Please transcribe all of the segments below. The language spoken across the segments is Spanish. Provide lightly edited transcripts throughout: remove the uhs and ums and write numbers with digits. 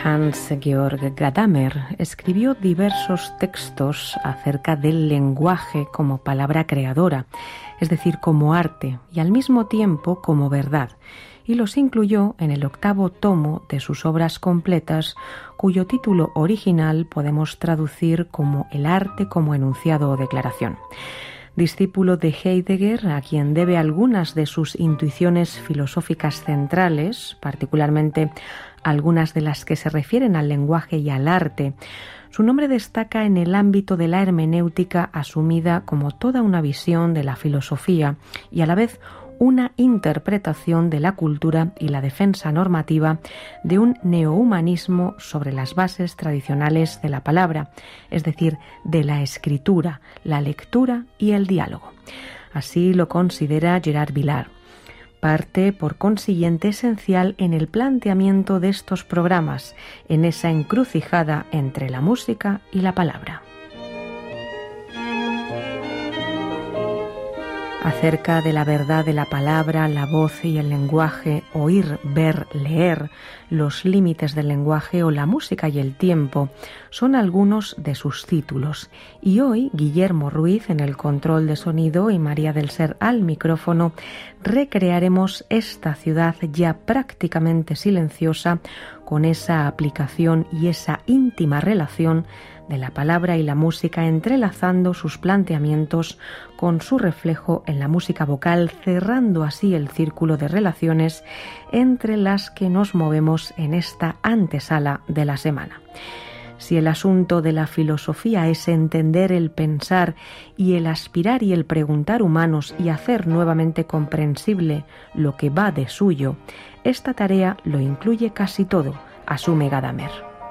Hans-Georg Gadamer escribió diversos textos acerca del lenguaje como palabra creadora, es decir, como arte y al mismo tiempo como verdad, y los incluyó en el 8º tomo de sus obras completas, cuyo título original podemos traducir como El arte como enunciado o declaración. Discípulo de Heidegger, a quien debe algunas de sus intuiciones filosóficas centrales, particularmente algunas de las que se refieren al lenguaje y al arte, su nombre destaca en el ámbito de la hermenéutica asumida como toda una visión de la filosofía y a la vez una interpretación de la cultura y la defensa normativa de un neohumanismo sobre las bases tradicionales de la palabra, es decir, de la escritura, la lectura y el diálogo. Así lo considera Gerard Villard. Parte, por consiguiente, esencial en el planteamiento de estos programas, en esa encrucijada entre la música y la palabra. Acerca de la verdad de la palabra, la voz y el lenguaje, oír, ver, leer, los límites del lenguaje o la música y el tiempo, son algunos de sus títulos. Y hoy, Guillermo Ruiz en el control de sonido y María del Ser al micrófono, recrearemos esta ciudad ya prácticamente silenciosa con esa aplicación y esa íntima relación de la palabra y la música, entrelazando sus planteamientos con su reflejo en la música vocal, cerrando así el círculo de relaciones entre las que nos movemos en esta antesala de la semana. Si el asunto de la filosofía es entender el pensar y el aspirar y el preguntar humanos y hacer nuevamente comprensible lo que va de suyo, esta tarea lo incluye casi todo, asume Gadamer.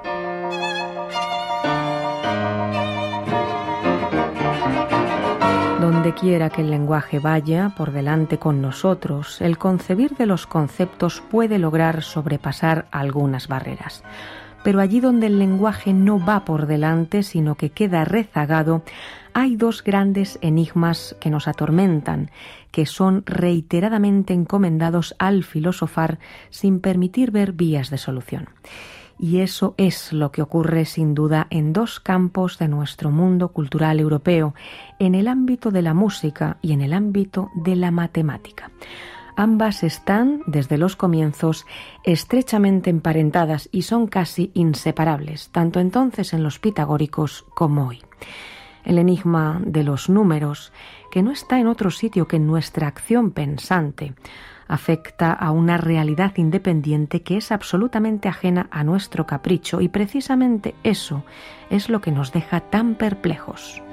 Donde quiera que el lenguaje vaya por delante con nosotros, el concebir de los conceptos puede lograr sobrepasar algunas barreras. Pero allí donde el lenguaje no va por delante, sino que queda rezagado, hay dos grandes enigmas que nos atormentan, que son reiteradamente encomendados al filosofar sin permitir ver vías de solución. Y eso es lo que ocurre sin duda en dos campos de nuestro mundo cultural europeo, en el ámbito de la música y en el ámbito de la matemática. Ambas están, desde los comienzos, estrechamente emparentadas y son casi inseparables, tanto entonces en los pitagóricos como hoy. El enigma de los números, que no está en otro sitio que en nuestra acción pensante, afecta a una realidad independiente que es absolutamente ajena a nuestro capricho y precisamente eso es lo que nos deja tan perplejos.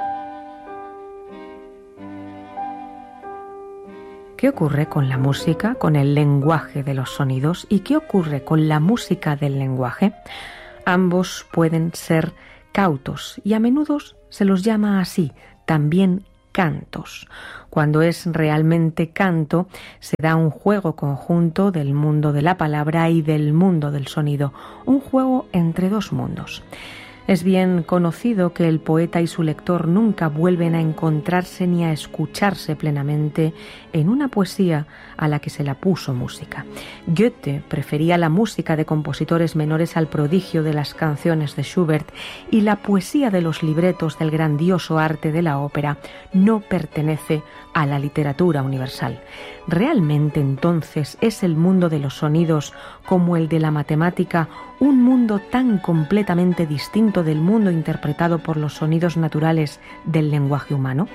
¿Qué ocurre con la música, con el lenguaje de los sonidos? ¿Y qué ocurre con la música del lenguaje? Ambos pueden ser cautos y a menudo se los llama así, también cantos. Cuando es realmente canto, se da un juego conjunto del mundo de la palabra y del mundo del sonido, un juego entre dos mundos. Es bien conocido que el poeta y su lector nunca vuelven a encontrarse ni a escucharse plenamente en una poesía a la que se la puso música. Goethe prefería la música de compositores menores al prodigio de las canciones de Schubert y la poesía de los libretos del grandioso arte de la ópera no pertenece a la literatura universal. ¿Realmente entonces es el mundo de los sonidos, como el de la matemática, un mundo tan completamente distinto del mundo interpretado por los sonidos naturales del lenguaje humano?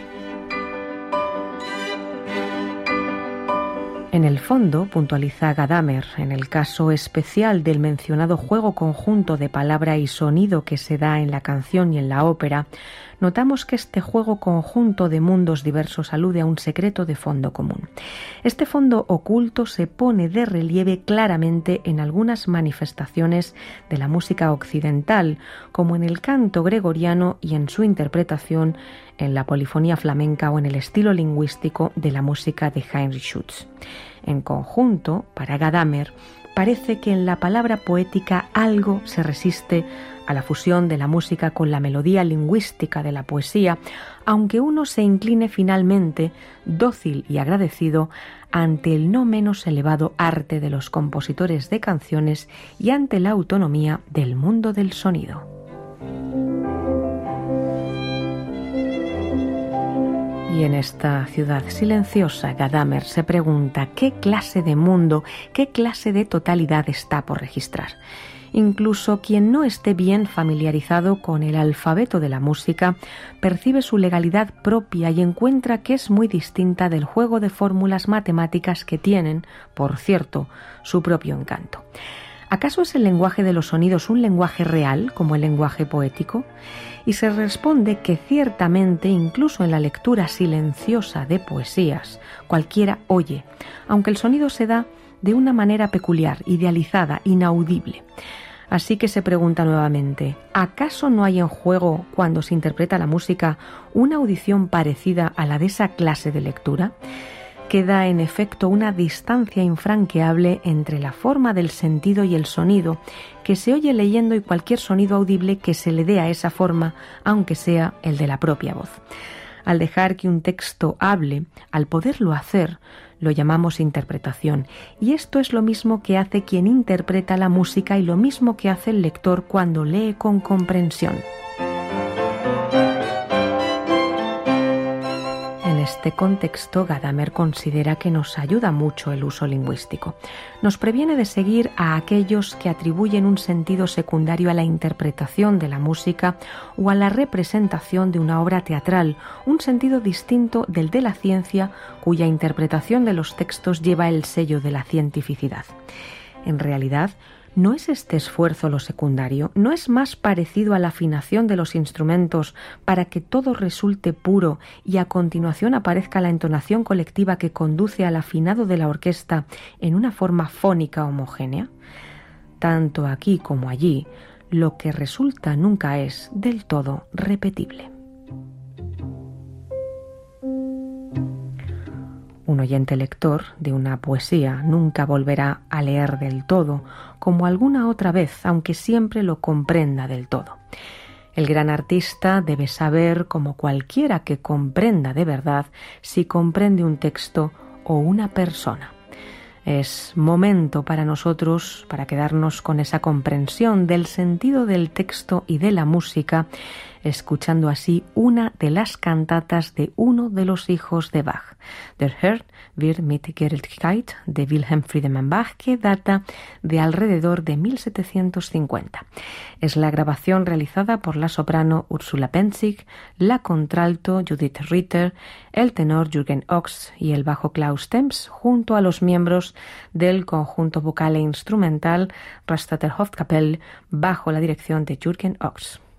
En el fondo, puntualiza Gadamer, en el caso especial del mencionado juego conjunto de palabra y sonido que se da en la canción y en la ópera, notamos que este juego conjunto de mundos diversos alude a un secreto de fondo común. Este fondo oculto se pone de relieve claramente en algunas manifestaciones de la música occidental, como en el canto gregoriano y en su interpretación en la polifonía flamenca o en el estilo lingüístico de la música de Heinrich Schütz. En conjunto, para Gadamer, parece que en la palabra poética algo se resiste a la fusión de la música con la melodía lingüística de la poesía, aunque uno se incline finalmente, dócil y agradecido, ante el no menos elevado arte de los compositores de canciones y ante la autonomía del mundo del sonido. Y en esta ciudad silenciosa, Gadamer se pregunta qué clase de mundo, qué clase de totalidad está por registrar. Incluso quien no esté bien familiarizado con el alfabeto de la música percibe su legalidad propia y encuentra que es muy distinta del juego de fórmulas matemáticas que tienen, por cierto, su propio encanto. ¿Acaso es el lenguaje de los sonidos un lenguaje real, como el lenguaje poético? Y se responde que ciertamente, incluso en la lectura silenciosa de poesías, cualquiera oye, aunque el sonido se da de una manera peculiar, idealizada, inaudible. Así que se pregunta nuevamente, ¿acaso no hay en juego, cuando se interpreta la música, una audición parecida a la de esa clase de lectura? Queda en efecto una distancia infranqueable entre la forma del sentido y el sonido que se oye leyendo y cualquier sonido audible que se le dé a esa forma, aunque sea el de la propia voz. Al dejar que un texto hable, al poderlo hacer, lo llamamos interpretación, y esto es lo mismo que hace quien interpreta la música y lo mismo que hace el lector cuando lee con comprensión. En este contexto, Gadamer considera que nos ayuda mucho el uso lingüístico. Nos previene de seguir a aquellos que atribuyen un sentido secundario a la interpretación de la música o a la representación de una obra teatral, un sentido distinto del de la ciencia, cuya interpretación de los textos lleva el sello de la cientificidad. En realidad, ¿no es este esfuerzo lo secundario? ¿No es más parecido a la afinación de los instrumentos para que todo resulte puro y a continuación aparezca la entonación colectiva que conduce al afinado de la orquesta en una forma fónica homogénea? Tanto aquí como allí, lo que resulta nunca es del todo repetible. Un oyente lector de una poesía nunca volverá a leer del todo, como alguna otra vez, aunque siempre lo comprenda del todo. El gran artista debe saber, como cualquiera que comprenda de verdad, si comprende un texto o una persona. Es momento para nosotros, para quedarnos con esa comprensión del sentido del texto y de la música, escuchando así una de las cantatas de uno de los hijos de Bach, Der Herr wird mit Gerechtigkeit de Wilhelm Friedemann Bach, que data de alrededor de 1750. Es la grabación realizada por la soprano Ursula Penzig, la contralto Judith Ritter, el tenor Jürgen Ochs y el bajo Klaus Temps, junto a los miembros del conjunto vocal e instrumental Rastatter Hofkapelle, bajo la dirección de Jürgen Ochs.